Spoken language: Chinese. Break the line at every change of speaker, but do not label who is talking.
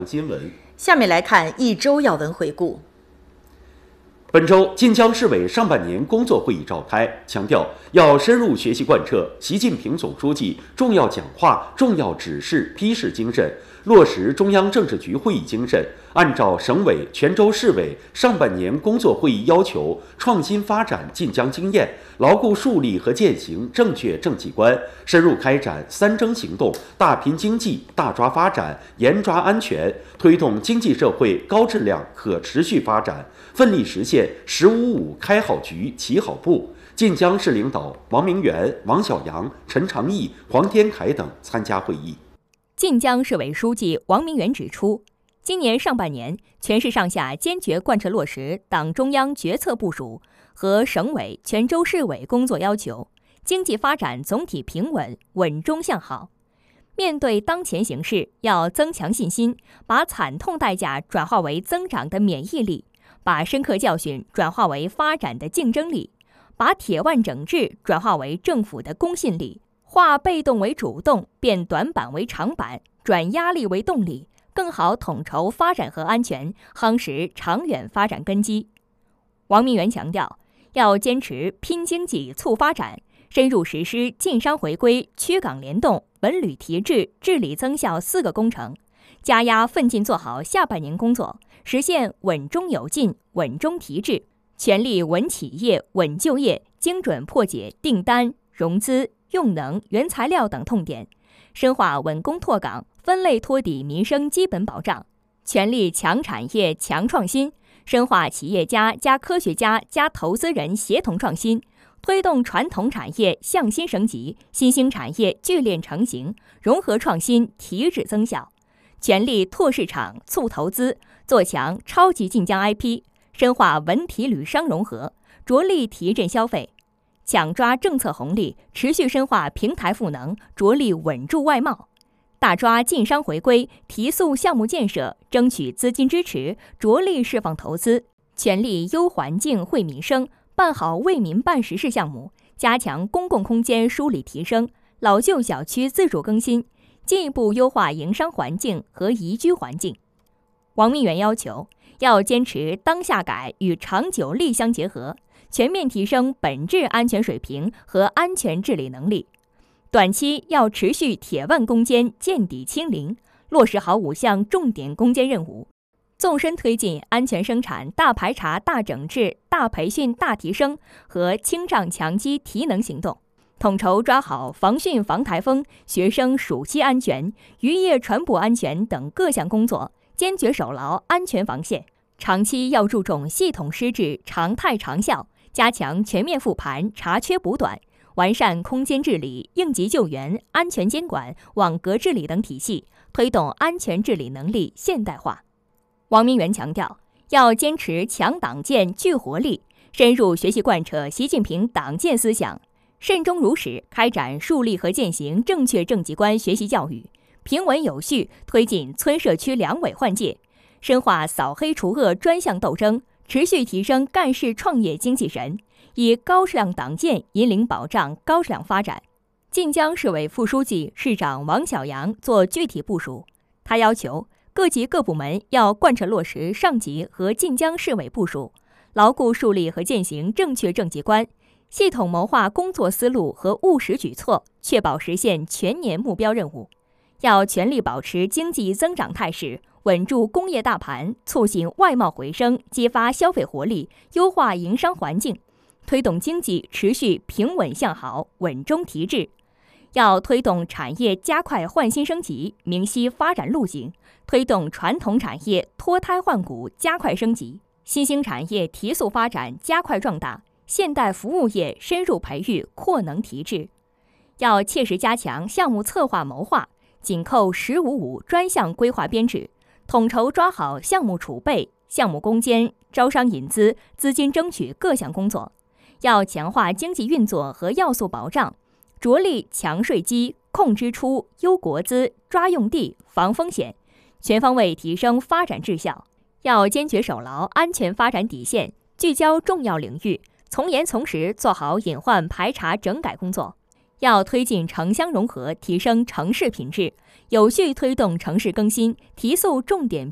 新闻。
下面来看一周要闻回顾。
本周，晋江市委上半年工作会议召开，强调要深入学习贯彻习近平总书记重要讲话、重要指示批示精神，落实中央政治局会议精神，按照省委、全州市委上半年工作会议要求，创新发展晋江经验，牢固树立和践行正确政绩观，深入开展三征行动，大拼经济、大抓发展、严抓安全，推动经济社会高质量可持续发展，奋力实现“15+5”开好局、起好步。晋江市领导王明元、王小阳、陈长义、黄天凯等参加会议。
晋江市委书记王明元指出，今年上半年，全市上下坚决贯彻落实党中央决策部署和省委、全州市委工作要求，经济发展总体平稳、稳中向好。面对当前形势，要增强信心，把惨痛代价转化为增长的免疫力，把深刻教训转化为发展的竞争力，把铁腕整治转化为政府的公信力，化被动为主动，变短板为长板，转压力为动力，更好统筹发展和安全，夯实长远发展根基。王明元强调，要坚持拼经济促发展，深入实施晋商回归、区港联动、文旅提质、治理增效4个工程，加压奋进做好下半年工作，实现稳中有进、稳中提质，全力稳企业、稳就业，精准破解订单、融资、用能、原材料等痛点，深化稳工拓岗，分类托底民生基本保障，全力强产业、强创新，深化企业家加科学家加投资人协同创新，推动传统产业向新升级，新兴产业聚链成型，融合创新，提质增效，全力拓市场、促投资，做强超级晋江 IP， 深化文体旅商融合，着力提振消费，抢抓政策红利，持续深化平台赋能，着力稳住外贸，大抓晋商回归，提速项目建设，争取资金支持，着力释放投资，全力优环境惠民生，办好为民办实事项目，加强公共空间梳理提升，老旧小区自主更新，进一步优化营商环境和宜居环境。王明元要求，要坚持当下改与长久力相结合，全面提升本质安全水平和安全治理能力。短期要持续铁腕攻坚、见底清零，落实好5项重点攻坚任务，纵深推进安全生产大排查、大整治、大培训、大提升和清障强击提能行动，统筹抓好防汛防台风、学生暑期安全、渔业船舶安全等各项工作，坚决守牢安全防线。长期要注重系统施治、常态长效，加强全面复盘、查缺补短，完善空间治理、应急救援、安全监管、网格治理等体系，推动安全治理能力现代化。王明元强调，要坚持强党建、聚活力，深入学习贯彻习近平党建思想，慎终如始开展树立和践行正确政绩观学习教育，平稳有序推进村社区两委换届，深化扫黑除恶专项斗争，持续提升干事创业精气神，以高质量党建引领保障高质量发展。晋江市委副书记、市长王小阳做具体部署，他要求各级各部门要贯彻落实上级和晋江市委部署，牢固树立和践行正确政绩观，系统谋划工作思路和务实举措，确保实现全年目标任务。要全力保持经济增长态势，稳住工业大盘，促进外贸回升，激发消费活力，优化营商环境，推动经济持续平稳向好、稳中提质。要推动产业加快换新升级，明晰发展路径，推动传统产业脱胎换骨加快升级，新兴产业提速发展加快壮大，现代服务业深入培育扩能提质。要切实加强项目策划谋划，紧扣“15+5”专项规划编制，统筹抓好项目储备、项目攻坚、招商引资、资金争取各项工作。要强化经济运作和要素保障，着力强税基、控支出、优国资、抓用地、防风险，全方位提升发展质效。要坚决守牢安全发展底线，聚焦重要领域，从严从实做好隐患排查整改工作。 要推进城乡融合，提升城市品质，有序推动城市更新，提速重点